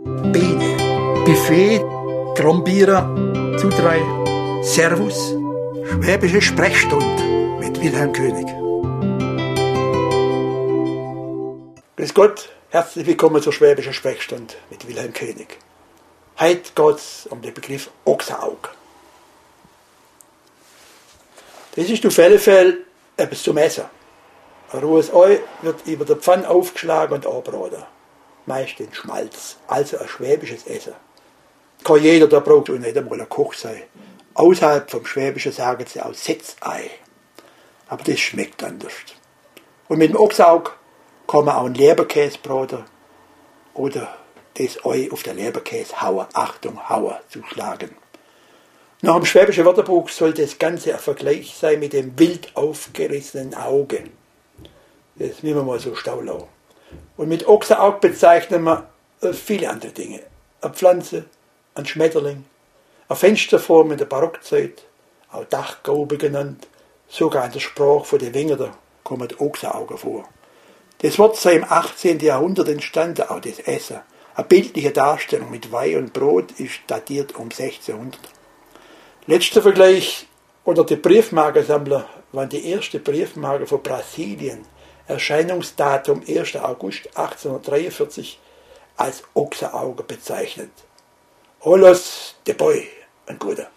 Biene, Buffet, Grombierer, Zutrei, Servus, Schwäbische Sprechstunde mit Wilhelm König. Grüß Gott, herzlich willkommen zur Schwäbischen Sprechstunde mit Wilhelm König. Heute geht es um den Begriff Ochsenaug. Das ist auf alle Fälle etwas zum Essen. Ein rohes Ei wird über der Pfanne aufgeschlagen und angebraten. Meist in Schmalz, also ein schwäbisches Essen. Kann jeder, der braucht und nicht einmal ein Koch sein. Außerhalb vom Schwäbischen sagen sie auch Setzei. Aber das schmeckt anders. Und mit dem Ochsenaug kann man auch einen Leberkäse braten oder das Ei auf der Leberkäse hauen. Achtung, hauen, zuschlagen. Nach dem Schwäbischen Wörterbuch soll das Ganze ein Vergleich sein mit dem wild aufgerissenen Auge. Das müssen wir mal so stehen lassen. Und mit Ochsenaug bezeichnen wir viele andere Dinge. Eine Pflanze, ein Schmetterling, eine Fensterform in der Barockzeit, auch Dachgaube genannt, sogar in der Sprache von den Wengern kommen Ochsenaugen vor. Das Wort sei im 18. Jahrhundert entstanden, auch das Essen. Eine bildliche Darstellung mit Weih und Brot ist datiert um 1600. Letzter Vergleich unter den Briefmarkensammler waren die erste Briefmarke von Brasilien, Erscheinungsdatum 1. August 1843, als Ochsenauge bezeichnet. Olos de Boy, ein guter.